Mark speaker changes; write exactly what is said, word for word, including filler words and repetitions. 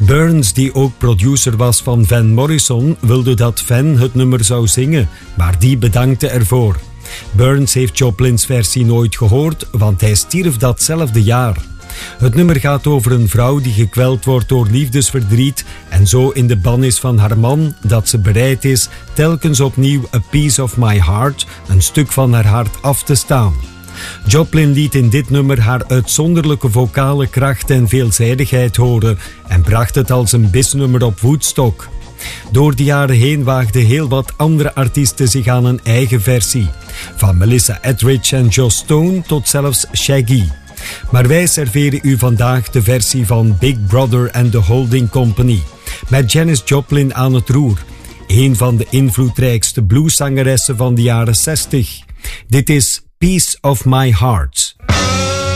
Speaker 1: Burns, die ook producer was van Van Morrison, wilde dat Van het nummer zou zingen, maar die bedankte ervoor. Burns heeft Joplins versie nooit gehoord, want hij stierf datzelfde jaar. Het nummer gaat over een vrouw die gekweld wordt door liefdesverdriet en zo in de ban is van haar man dat ze bereid is telkens opnieuw a piece of my heart, een stuk van haar hart, af te staan. Joplin liet in dit nummer haar uitzonderlijke vocale kracht en veelzijdigheid horen en bracht het als een bisnummer op Woodstock. Door de jaren heen waagden heel wat andere artiesten zich aan een eigen versie. Van Melissa Etheridge en Joss Stone tot zelfs Shaggy. Maar wij serveren u vandaag de versie van Big Brother and the Holding Company. Met Janis Joplin aan het roer. Een van de invloedrijkste blueszangeressen van de jaren zestig. Dit is Piece of My Heart.